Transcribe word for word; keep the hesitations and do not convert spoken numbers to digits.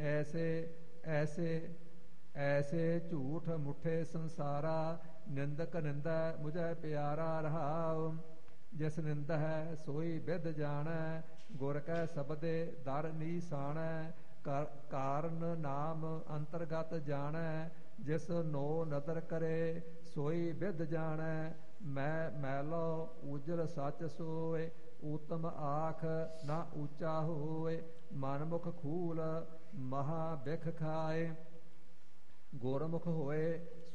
ਐਸੇ ਐਸੇ ਐਸੇ ਝੂਠ ਮੁੱਠੇ ਸੰਸਾਰਾ, ਨਿੰਦਕ ਨਿੰਦਾ ਮੁਝੈ ਪਿਆਰਾ ਰਹਾਉ। ਜਿਸ ਨਿੰਦ ਹੈ ਸੋਈ ਬਿਦ ਜਾਣੈ, ਗੁਰ ਕੈ ਸਬਦੇ ਦਰ ਨੀਸਾਣੈ। ਕਾਰਨ ਨਾਮ ਅੰਤਰਗਤ ਜਾਣੈ, ਜਿਸ ਨੋ ਨਦਰ ਕਰੇ ਸੋਈ ਬਿਦ ਜਾਣੈ। ਮੈਂ ਮੈਲੋ ਉਜਲ ਸੱਚ ਸੋਏ, ਊਤਮ ਆਖ ਨਾ ਉੱਚਾ ਹੋਏ। ਮਨਮੁਖ ਖੂਲ ਮਹਾ ਬਿਖ ਖਾਏ, ਗੁਰਮੁਖ ਹੋਏ